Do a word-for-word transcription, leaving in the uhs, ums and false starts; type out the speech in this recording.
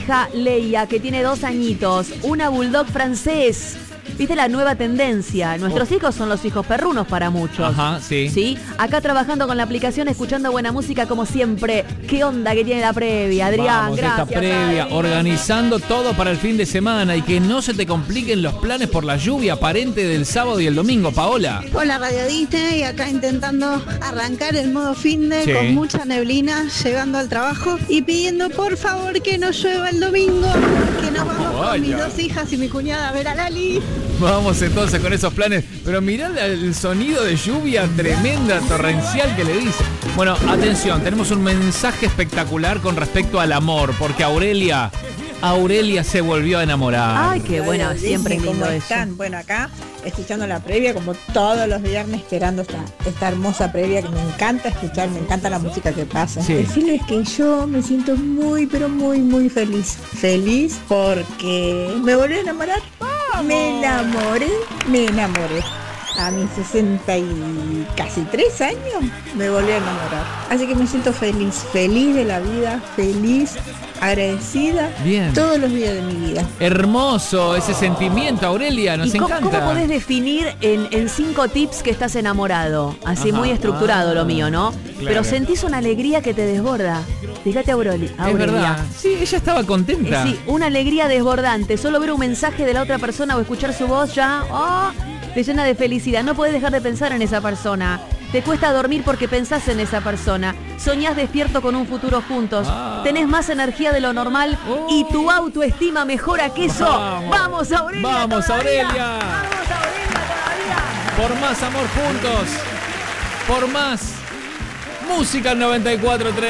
hija Leia, que tiene dos añitos, una bulldog francés. ¿Viste la nueva tendencia? Nuestros oh. hijos son los hijos perrunos para muchos. Ajá, sí. Sí, acá trabajando con la aplicación, escuchando buena música como siempre. ¿Qué onda que tiene la previa, Adrián? Vamos, gracias. Esta previa, Adri. organizando todo para el fin de semana y que no se te compliquen los planes por la lluvia aparente del sábado y el domingo, Paola. Hola, Radio Disney, acá intentando arrancar el modo finde sí. con mucha neblina, llegando al trabajo y pidiendo por favor que no llueva el domingo, que nos vamos Vaya. con mis dos hijas y mi cuñada a ver a Lali. Vamos entonces con esos planes. Pero mirá el sonido de lluvia tremenda, torrencial que le dice. Bueno, atención, tenemos un mensaje espectacular con respecto al amor, porque Aurelia, Aurelia se volvió a enamorar. Ay, qué bueno, Radio siempre Disney, lindo ¿cómo eso. están? Bueno, acá escuchando la previa como todos los viernes, esperando esta, esta hermosa previa que me encanta escuchar, me encanta la música que pasa. Sí. Decirles que yo me siento muy, pero muy, muy feliz. Feliz porque me volví a enamorar. Me enamoré, me enamoré. A mis sesenta y casi tres años me volví a enamorar. Así que me siento feliz, feliz de la vida, feliz, agradecida. Bien. Todos los días de mi vida. Hermoso ese sentimiento, Aurelia, nos ¿Y cómo, encanta. cómo podés definir en, en cinco tips que estás enamorado? Así Ajá. muy estructurado Ah, lo mío, ¿no? claro. Pero sentís una alegría que te desborda. Fíjate, Aurelia. Es verdad. Sí, ella estaba contenta. Eh, sí, una alegría desbordante. Solo ver un mensaje de la otra persona o escuchar su voz ya oh, te llena de felicidad. No podés dejar de pensar en esa persona. Te cuesta dormir porque pensás en esa persona. Soñás despierto con un futuro juntos. Ah. Tenés más energía de lo normal Oh. y tu autoestima mejora que eso. Vamos. ¡Vamos, Aurelia! Vamos, todavía! Aurelia. ¡Vamos, Aurelia, todavía! Por más amor juntos. Por más música noventa y cuatro tres.